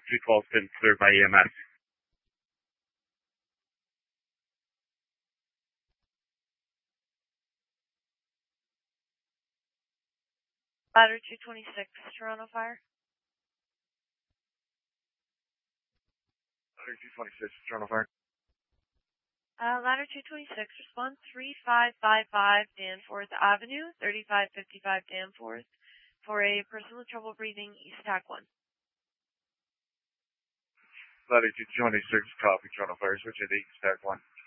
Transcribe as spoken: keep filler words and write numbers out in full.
two twelve's been cleared by E M S. Ladder two twenty-six, Toronto Fire. Ladder two twenty-six, Toronto Fire. Uh, ladder two twenty-six, response three five five five Danforth Avenue, thirty-five fifty-five Danforth, for a person with trouble breathing, East Tac one. Ladder two twenty-six, copy, Toronto Fire, switch at East Tac one.